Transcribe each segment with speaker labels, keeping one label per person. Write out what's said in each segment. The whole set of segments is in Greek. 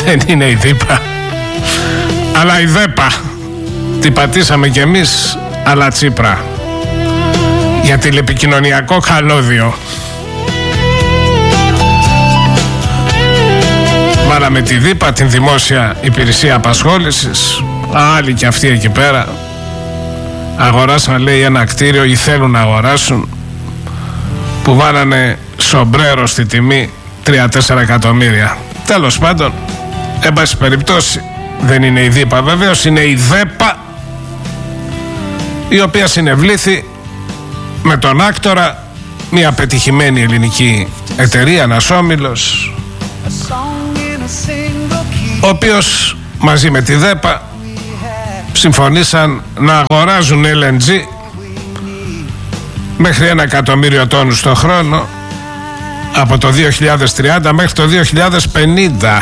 Speaker 1: Δεν είναι η ΔΥΠΑ, αλλά η ΔΕΠΑ. Τι πατήσαμε κι εμείς, αλλά Τσίπρα. Για τηλεπικοινωνιακό καλώδιο. Βάλαμε τη ΔΥΠΑ, την Δημόσια Υπηρεσία Απασχόλησης. Άλλοι κι αυτοί εκεί πέρα αγοράσαν, λέει, ένα κτίριο ή θέλουν να αγοράσουν, που βάλανε σομπρέρο στη τιμή 3-4 εκατομμύρια. Τέλος πάντων, εν πάση περιπτώσει, δεν είναι η ΔΥΠΑ βεβαίως, είναι η ΔΕΠΑ, η οποία συνευλήθη με τον Άκτορα, μια πετυχημένη ελληνική εταιρεία, ένας όμιλος, ο οποίος μαζί με τη ΔΕΠΑ συμφωνήσαν να αγοράζουν LNG μέχρι 1 εκατομμύριο τόνους το χρόνο από το 2030 μέχρι το 2050.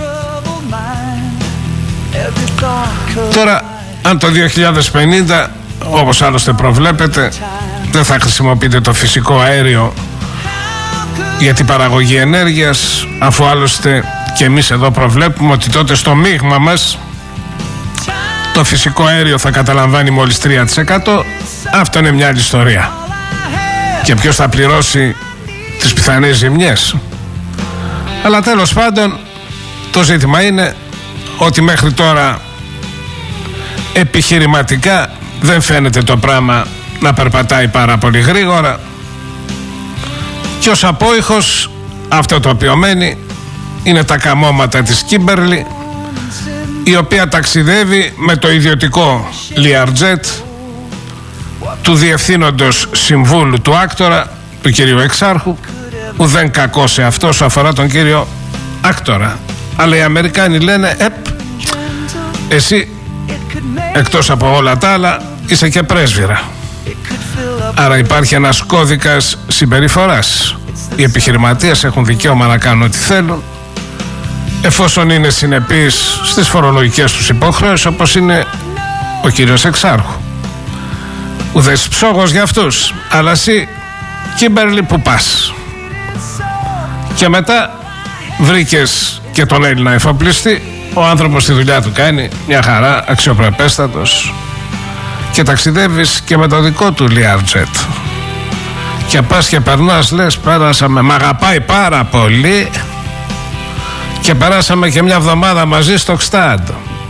Speaker 1: Τώρα, αν το 2050, όπως άλλωστε προβλέπετε, δεν θα χρησιμοποιείτε το φυσικό αέριο για την παραγωγή ενέργειας, αφού άλλωστε και εμείς εδώ προβλέπουμε ότι τότε στο μείγμα μας το φυσικό αέριο θα καταλαμβάνει μόλις 3%. Αυτό είναι μια άλλη ιστορία. Και ποιος θα πληρώσει τις πιθανές ζημιές? Αλλά τέλος πάντων, το ζήτημα είναι ότι μέχρι τώρα επιχειρηματικά δεν φαίνεται το πράγμα να περπατάει πάρα πολύ γρήγορα, και ως απόϊχος αυτό το οποίο μένει είναι τα καμώματα της Κίμπερλι, η οποία ταξιδεύει με το ιδιωτικό Learjet του διευθύνοντος συμβούλου του Άκτορα, του κυρίου Εξάρχου. Ουδέν κακό σε αυτό όσο αφορά τον κύριο Άκτορα, αλλά οι Αμερικάνοι λένε εσύ εκτός από όλα τα άλλα είσαι και πρέσβυρα. Άρα υπάρχει ένας κώδικας συμπεριφοράς. Οι επιχειρηματίες έχουν δικαίωμα να κάνουν ό,τι θέλουν, εφόσον είναι συνεπείς στις φορολογικές τους υποχρεώσεις, όπως είναι ο κύριος Εξάρχου. Ουδές ψόγος για αυτούς. Αλλά εσύ, Κίμπερλι, που πας? Και μετά βρήκες και τον Έλληνα εφοπλιστή. Ο άνθρωπος τη δουλειά του κάνει μια χαρά, αξιοπρεπέστατος, και ταξιδεύεις και με το δικό του Learjet. Και πας και περνάς, λες, πέρασαμε, μ' αγαπάει πάρα πολύ και περάσαμε και μια εβδομάδα μαζί στο Gstad.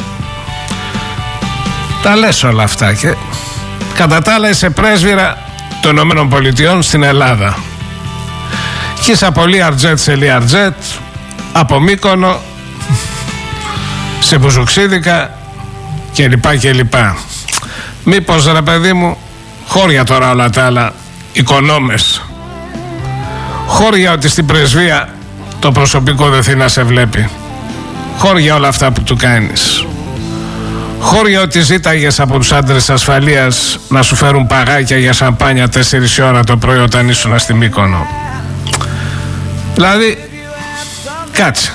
Speaker 1: Τα λες όλα αυτά και κατά τα άλλα είσαι πρέσβυρα των ΗΠΑ στην Ελλάδα. Και είσαι από Learjet σε Learjet, από Μύκονο σε Μπουζουξίδικα κλπ. Μήπως, ρε παιδί μου, χώρια τώρα όλα τα άλλα, οικονόμες, χώρια ότι στην πρεσβεία το προσωπικό δεν θέλει να σε βλέπει, χώρια όλα αυτά που του κάνεις, χώρια ότι ζήταγες από τους άντρες ασφαλείας να σου φέρουν παγάκια για σαμπάνια 4 η ώρα το πρωί όταν ήσουν στη Μύκονο. Δηλαδή, κάτσε.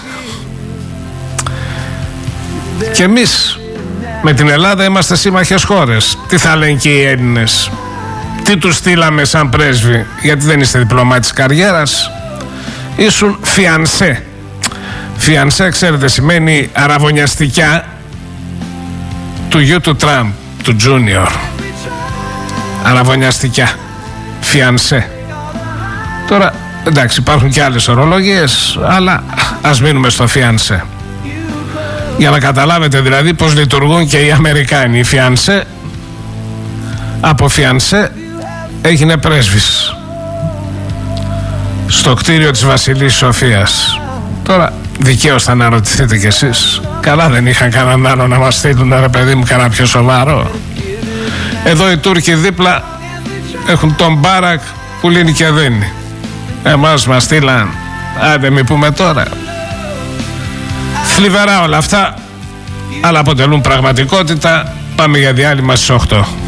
Speaker 1: Και εμείς με την Ελλάδα είμαστε σύμμαχες χώρες. Τι θα λένε και οι Έλληνες? Τι τους στείλαμε σαν πρέσβη? Γιατί δεν είστε διπλωμάτης καριέρας, ήσουν φιανσέ. Φιανσέ, ξέρετε, σημαίνει αραβωνιαστικιά του γιου του Τραμπ, του Junior. Αραβωνιαστικιά, φιανσέ. Τώρα, εντάξει, υπάρχουν και άλλες ορολογίες, αλλά ας μείνουμε στο φιανσέ. Για να καταλάβετε δηλαδή πως λειτουργούν και οι Αμερικάνοι. Οι φιανσέ, από φιανσέ έγινε πρέσβης στο κτίριο της Βασιλής Σοφίας. Τώρα δικαίως θα αναρωτηθείτε κι εσείς, καλά δεν είχαν κανέναν άλλο να μας στείλουν, ρε παιδί μου, κανένα πιο σοβαρό? Εδώ οι Τούρκοι δίπλα έχουν τον Μπάρακ που λύνει και δίνει. Εμάς μας στείλαν, άντε μη πούμε τώρα. Θλιβερά όλα αυτά, αλλά αποτελούν πραγματικότητα. Πάμε για διάλειμμα στις 8.